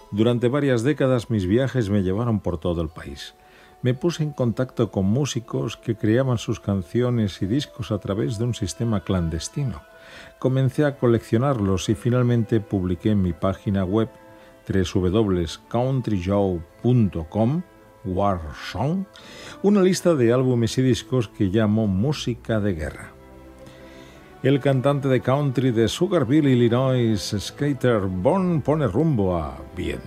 Durante varias décadas mis viajes me llevaron por todo el país. Me puse en contacto con músicos que creaban sus canciones y discos a través de un sistema clandestino. Comencé a coleccionarlos y finalmente publiqué en mi página web www.countryjoe.com Warsong, una lista de álbumes y discos que llamo música de guerra. El cantante de country de Sugarville, Illinois, Skater Bourne, pone rumbo a Vietnam.